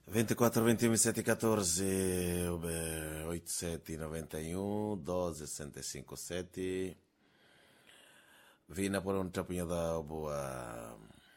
24 27 14 87 91 12 65 7 Vina por un tapunhada boa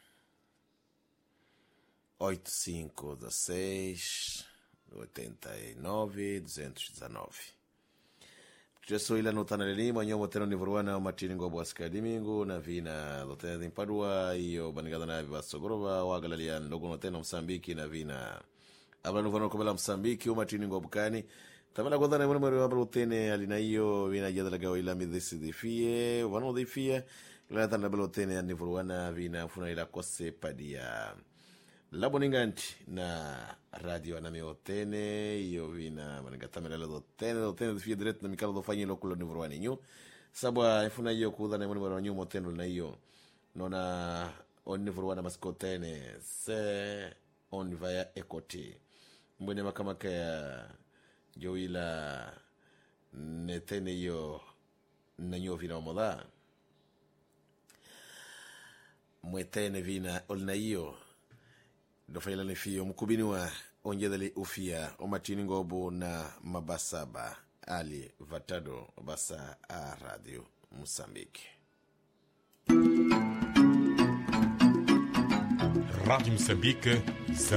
85 16 89 219 Jesu ila notana lelima nyomo teno nivuruana matini ngobo aska dimingu na vina lotena dimpadua iyo banigada na vibasogorova wagalalia ndogo notena Msambiki na vina abanu vano komela Msambiki umatini ngobo kani tamala godana mwana mwana wabra utene alina iyo vina jadala gawa ila midhisi difie wano difie ila tana bala utene nivuruana vina funa ila kose padia Labo ninganti na radio anami otene iyo vina manigatamela la dotene difie direto na mikalo do fanyi lokulo nivuruani nyu sabwa ifuna iyo kudana mwana mwana nyu moteno na iyo nona on nivuruana maskotene se on vaya ekoti mbone makamaka ya joila netene iyo nanyo vina omoda mwetene vina olna iyo do fayla ne fiyo mukubini wa onjedali ufia omatini ngobo na mabasaba ali vatado basa a radio Msambiki Rádio Moçambique